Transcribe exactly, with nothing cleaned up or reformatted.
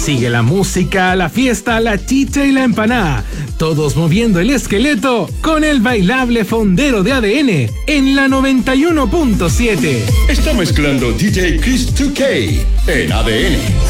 Sigue la música, la fiesta, la chicha y la empanada. Todos moviendo el esqueleto con el bailable fondero de A D N en la noventa y uno punto siete. Está mezclando D J Chris dos K en A D N.